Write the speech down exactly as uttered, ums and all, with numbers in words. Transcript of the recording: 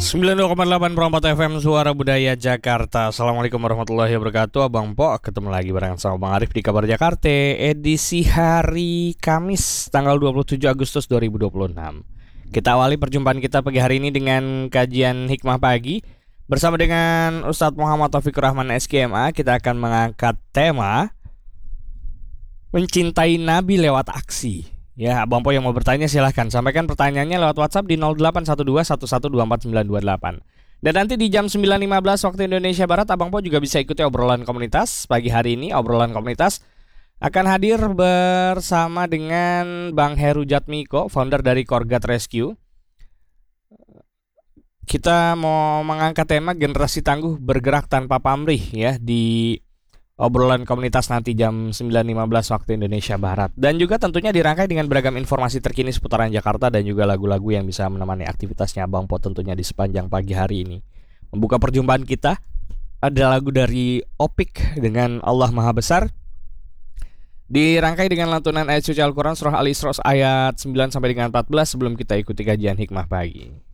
sembilan puluh dua koma delapan Perempat F M Suara Budaya Jakarta. Assalamualaikum warahmatullahi wabarakatuh. Abang Po ketemu lagi bareng sama Bang Arif di Kabar Jakarta, edisi hari Kamis tanggal dua puluh tujuh Agustus dua ribu dua puluh enam. Kita awali perjumpaan kita pagi hari ini dengan kajian hikmah pagi bersama dengan Ustadz Muhammad Taufikur Rahman S K M A. Kita akan mengangkat tema mencintai Nabi lewat aksi. Ya, Abang Po yang mau bertanya silahkan sampaikan pertanyaannya lewat WhatsApp di nol delapan satu dua satu satu dua empat sembilan dua delapan. Dan nanti di jam sembilan lima belas waktu Indonesia Barat, Abang Po juga bisa ikuti obrolan komunitas. Pagi hari ini obrolan komunitas akan hadir bersama dengan Bang Heru Jatmiko, founder dari Korgat Rescue. Kita mau mengangkat tema generasi tangguh bergerak tanpa pamrih ya di obrolan komunitas nanti jam sembilan lima belas waktu Indonesia Barat. Dan juga tentunya dirangkai dengan beragam informasi terkini seputaran Jakarta dan juga lagu-lagu yang bisa menemani aktivitasnya Abang Po tentunya di sepanjang pagi hari ini. Membuka perjumpaan kita ada lagu dari Opik dengan Allah Maha Besar. Dirangkai dengan lantunan ayat suci Al-Quran surah Al-Isra ayat sembilan sampai dengan empat belas sebelum kita ikuti kajian hikmah pagi.